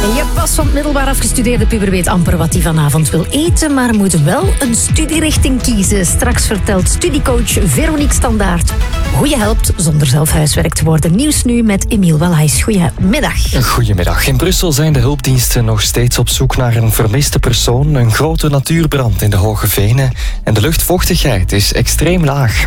Je pas van het middelbaar afgestudeerde puber weet amper wat hij vanavond wil eten, maar moet wel een studierichting kiezen. Straks vertelt studiecoach Veronique Standaard hoe je helpt zonder zelf huiswerk te worden. Nieuws nu met Emiel Wallijs. Goedemiddag. Goedemiddag. In Brussel zijn de hulpdiensten nog steeds op zoek naar een vermiste persoon. Een grote natuurbrand in de Hoge Venen en de luchtvochtigheid is extreem laag.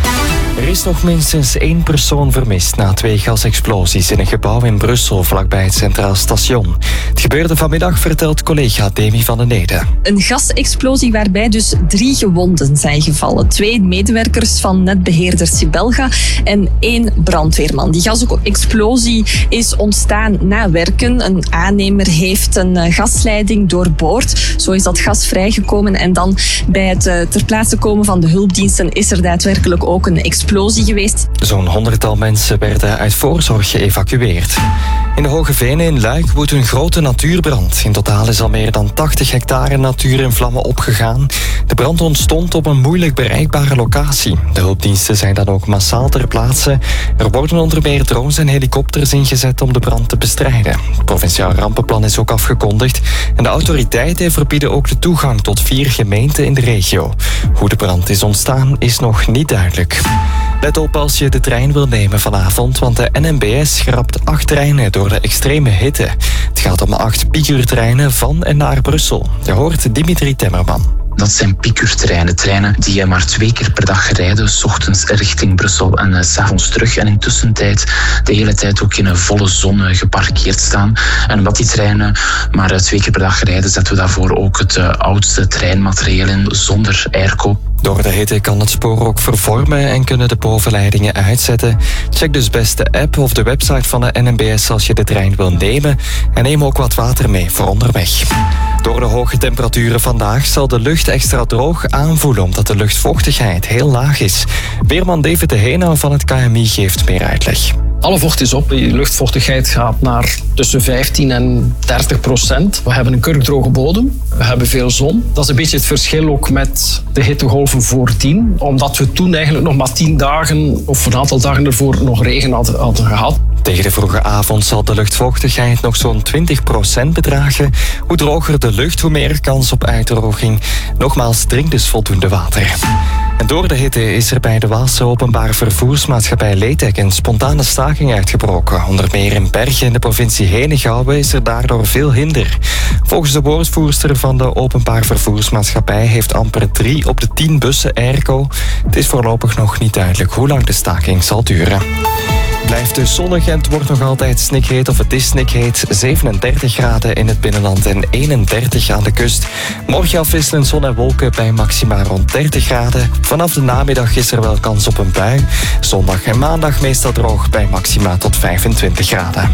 Er is nog minstens 1 persoon vermist na 2 gasexplosies in een gebouw in Brussel vlakbij het Centraal Station. Het gebeurde vanmiddag, vertelt collega Demi van den Ede. Een gasexplosie waarbij dus 3 gewonden zijn gevallen. 2 medewerkers van netbeheerder Sibelga en 1 brandweerman. Die gasexplosie is ontstaan na werken. Een aannemer heeft een gasleiding doorboord. Zo is dat gas vrijgekomen en dan bij het ter plaatse komen van de hulpdiensten is er daadwerkelijk ook een explosie geweest. Zo'n 100-tal mensen werden uit voorzorg geëvacueerd. In de Hoge Venen in Luik woedt een grote natuurbrand. In totaal is al meer dan 80 hectare natuur in vlammen opgegaan. De brand ontstond op een moeilijk bereikbare locatie. De hulpdiensten zijn dan ook massaal ter plaatse. Er worden onder meer drones en helikopters ingezet om de brand te bestrijden. Het provinciaal rampenplan is ook afgekondigd. En de autoriteiten verbieden ook de toegang tot 4 gemeenten in de regio. Hoe de brand is ontstaan is nog niet duidelijk. Let op als je de trein wil nemen vanavond, want de NMBS schrapt 8 treinen door de extreme hitte. Het gaat om 8 piekuurtreinen van en naar Brussel. Je hoort Dimitri Temmerman. Dat zijn piekuurtreinen, treinen die maar 2 keer per dag rijden, 's ochtends richting Brussel en 's avonds terug. En intussen tijd de hele tijd ook in een volle zon geparkeerd staan. En omdat die treinen maar 2 keer per dag rijden, zetten we daarvoor ook het oudste treinmateriaal in zonder airco. Door de hitte kan het spoor ook vervormen en kunnen de bovenleidingen uitzetten. Check dus best de app of de website van de NMBS als je de trein wil nemen. En neem ook wat water mee voor onderweg. Door de hoge temperaturen vandaag zal de lucht extra droog aanvoelen omdat de luchtvochtigheid heel laag is. Weerman David de Hena van het KMI geeft meer uitleg. Alle vocht is op. De luchtvochtigheid gaat naar tussen 15 en 30%. We hebben een kurkdroge bodem. We hebben veel zon. Dat is een beetje het verschil ook met de hittegolven voordien. Omdat we toen eigenlijk nog maar 10 dagen of een aantal dagen ervoor nog regen hadden gehad. Tegen de vroege avond zal de luchtvochtigheid nog zo'n 20% bedragen. Hoe droger de lucht, hoe meer kans op uitdroging. Nogmaals, drink dus voldoende water. En door de hitte is er bij de Waalse openbaar vervoersmaatschappij Letec een spontane staking uitgebroken. Onder meer in Bergen in de provincie Henegouwen is er daardoor veel hinder. Volgens de woordvoerster van de openbaar vervoersmaatschappij heeft amper 3 op de 10 bussen airco. Het is voorlopig nog niet duidelijk hoe lang de staking zal duren. Blijft dus zonnig en het wordt nog altijd snikheet of het is snikheet. 37 graden in het binnenland en 31 aan de kust. Morgen afwisselend zon en wolken bij maxima rond 30 graden. Vanaf de namiddag is er wel kans op een bui. Zondag en maandag meestal droog bij maxima tot 25 graden.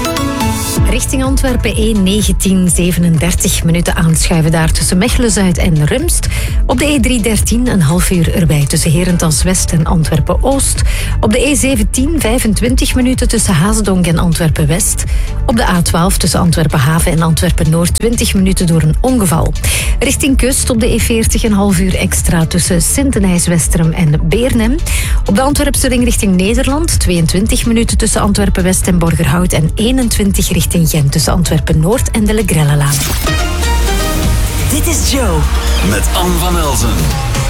Richting Antwerpen E19, 37 minuten aanschuiven daar tussen Mechelen-Zuid en Rumst. Op de E313 een half uur erbij tussen Herentals-West en Antwerpen-Oost. Op de E17 25 minuten tussen Haasdonk en Antwerpen-West. Op de A12 tussen Antwerpen-Haven en Antwerpen-Noord 20 minuten door een ongeval. Richting kust op de E40 een half uur extra tussen Sint-Denijs-Westerem en Beernem. Op de Antwerpse ring richting Nederland 22 minuten tussen Antwerpen-West en Borgerhout en 21 richting Gent tussen Antwerpen-Noord en de Le Grellelaan. Dit is Joe. Met Anne van Elzen.